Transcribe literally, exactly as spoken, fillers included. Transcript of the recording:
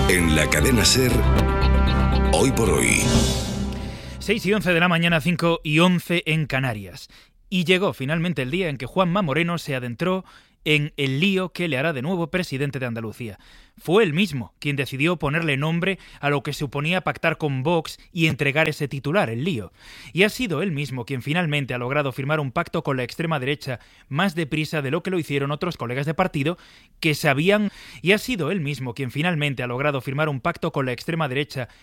En la cadena SER, Hoy por Hoy. seis y once de la mañana, cinco y once en Canarias. Y llegó finalmente el día en que Juanma Moreno se adentró en el lío que le hará de nuevo presidente de Andalucía. Fue él mismo quien decidió ponerle nombre a lo que suponía pactar con Vox y entregar ese titular, el lío. Y ha sido él mismo quien finalmente ha logrado firmar un pacto con la extrema derecha más deprisa de lo que lo hicieron otros colegas de partido que sabían... Y ha sido él mismo quien finalmente ha logrado firmar un pacto con la extrema derecha